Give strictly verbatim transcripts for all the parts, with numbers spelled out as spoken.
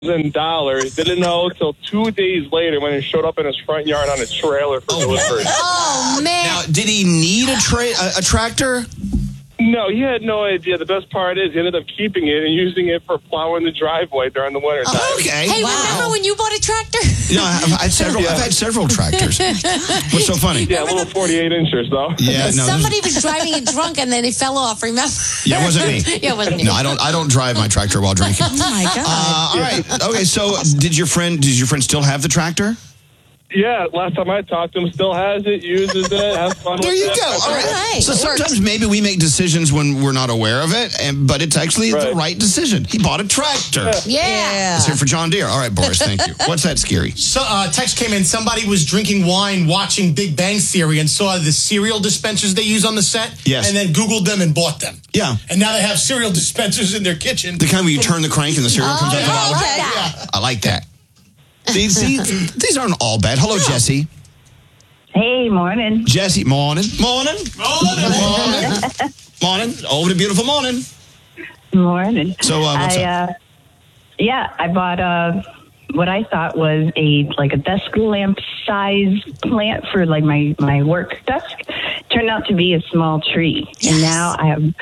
dollars. Didn't know until two days later when it showed up in his front yard on a trailer for delivery. Oh, man. Now, did he need a, tra- a, a tractor? No, he had no idea. The best part is he ended up keeping it and using it for plowing the driveway during the winter time. Oh, okay. Hey, wow. remember when you bought a tractor? No, I've, I've, had several, Yeah. I've had several tractors. What's so funny? Yeah, a little forty-eight inches, though. Yeah, no, Somebody this- was driving it drunk and then it fell off, remember? Yeah, it wasn't me. Yeah, it wasn't me. No, I don't. I don't drive my tractor while drinking. Oh, my God. Uh, all right. Okay. So, did your friend? Did your friend still have the tractor? Yeah, last time I talked to him, still has it, uses it, has fun There with you it. go. All right. right. So It sometimes works. maybe we make decisions when we're not aware of it, and but it's actually the Right. right decision. He bought a tractor. Yeah. Let's hear for John Deere. All right, Boris. Thank you. What's that, Scary? So, uh, text came in. Somebody was drinking wine, watching Big Bang Theory, and saw the cereal dispensers they use on the set. Yes. And then Googled them and bought them. Yeah. And now they have cereal dispensers in their kitchen. The kind where you turn the crank and the cereal comes out the yeah, bottom. okay. Yeah. I like that. These, these, these aren't all bad. Hello, Jesse. Hey, morning. Jesse, morning. Morning. Morning. Morning. Over the beautiful morning. Morning. So, uh, what's I, up? uh, yeah, I bought uh, what I thought was a like a desk lamp size plant for like my, my work desk. Turned out to be a small tree, Yes. and now I have.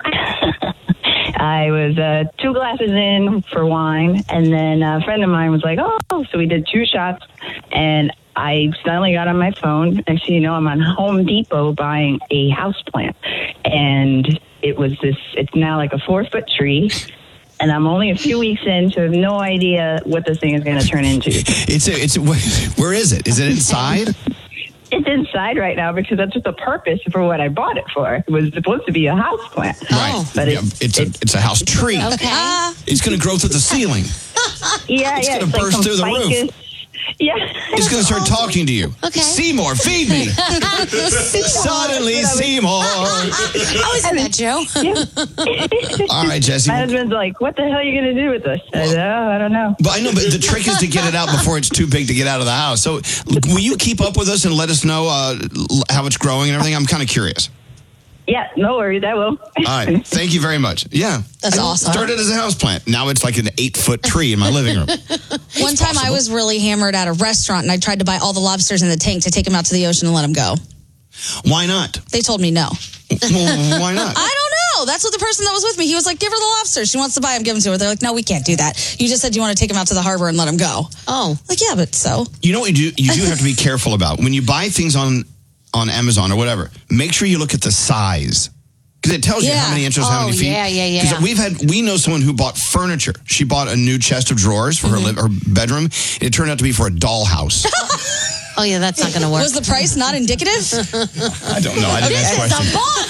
I was uh, two glasses in for wine, and then a friend of mine was like, "Oh," so we did two shots, and I suddenly got on my phone. Actually, you know, I'm on Home Depot buying a house plant, and it was this. It's now like a four foot tree, and I'm only a few weeks in, so I have no idea what this thing is going to turn into. It's a, it's a, where is it? Is it inside? It's inside right now because that's just the purpose for what I bought it for. It was supposed to be a house plant, Right. but Yeah, it's, it's a it's a house tree. Okay. Uh, It's going to grow through the ceiling. yeah, it's yeah, gonna it's like burst some through the roof. ficus. Yeah, It's going to start talking to you. Okay. Seymour, feed me. Suddenly, Seymour. I was in that, Joe. All right, Jesse. My husband's like, "What the hell are you going to do with this?" I said, "Oh, I don't know." But I know, but the trick is to get it out before it's too big to get out of the house. So, will you keep up with us and let us know uh, how it's growing and everything? I'm kind of curious. Yeah, no worries, I will. All right, thank you very much. Yeah, That's I awesome. Started as a houseplant. Now it's like an eight foot tree in my living room. One time I was really hammered at a restaurant and I tried to buy all the lobsters in the tank to take them out to the ocean and let them go. Why not? They told me no. Well, why not? I don't know. That's what the person that was with me, he was like, give her the lobsters. She wants to buy them, give them to her. They're like, no, we can't do that. You just said you want to take them out to the harbor and let them go. Oh. Like, yeah, but so. You know what you do? You do have to be careful about when you buy things on on Amazon or whatever. Make sure you look at the size. Because it tells you Yeah. how many inches, how Oh, many feet. yeah, yeah, yeah. Because we've had, we know someone who bought furniture. She bought a new chest of drawers for her, li- her bedroom. It turned out to be for a dollhouse. Oh, yeah, that's not going to work. Was the price not indicative? I don't know. I didn't ask questions.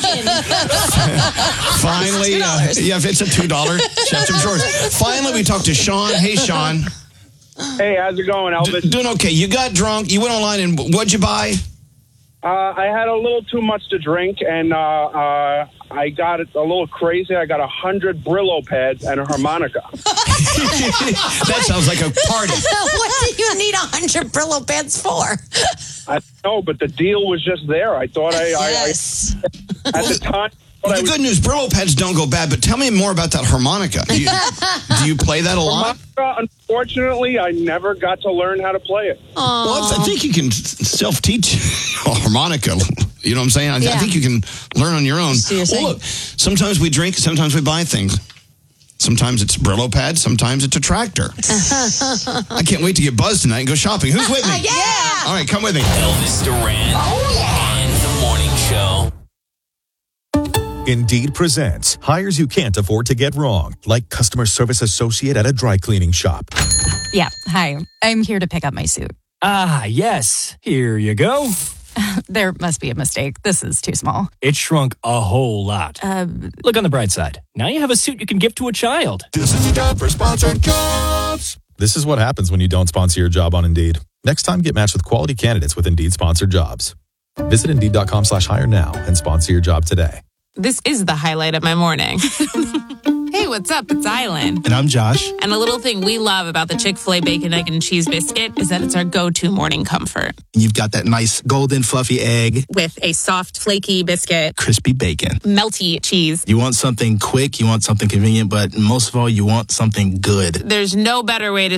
Finally, uh, yeah, if it's a two dollar chest of drawers. Finally, we talked to Sean. Hey, Sean. Hey, how's it going, Elvis? D- doing okay. You got drunk. You went online and what'd you buy? Uh, I had a little too much to drink, and uh, uh, I got it a little crazy. I got a hundred Brillo pads and a harmonica. That sounds like a party. What do you need a hundred Brillo pads for? I know, but the deal was just there. I thought I, Yes. I, I at the time. Well, I the was- good news, Brillo pads don't go bad, but tell me more about that harmonica. Do you, do you play that a lot? harmonica, unfortunately, I never got to learn how to play it. Well, I think you can self-teach a harmonica. You know what I'm saying? I, I Yeah. think you can learn on your own. do your thing. Well, look, sometimes we drink, sometimes we buy things. Sometimes it's Brillo pads, sometimes it's a tractor. I can't wait to get buzzed tonight and go shopping. Who's with me? Yeah. All right, come with me. Elvis Duran and the Morning Show. Indeed presents hires you can't afford to get wrong, like customer service associate at a dry cleaning shop. Yeah, hi. I'm here to pick up my suit. Ah, yes. Here you go. There must be a mistake. This is too small. It shrunk a whole lot. Uh, Look on the bright side. Now you have a suit you can give to a child. This is time for sponsored jobs. This is what happens when you don't sponsor your job on Indeed. Next time, get matched with quality candidates with Indeed sponsored jobs. Visit Indeed.com slash hire now and sponsor your job today. This is the highlight of my morning. Hey, what's up? It's Island. And I'm Josh. And a little thing we love about the Chick-fil-A Bacon, Egg, and Cheese Biscuit is that it's our go-to morning comfort. You've got that nice golden fluffy egg with a soft, flaky biscuit, crispy bacon, melty cheese. You want something quick, you want something convenient, but most of all, you want something good. There's no better way to